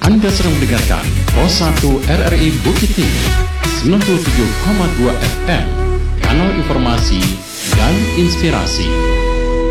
Anda sedang mendengarkan Pos 1 RRI Bukit Tinggi 97,2 FM, kanal informasi dan inspirasi.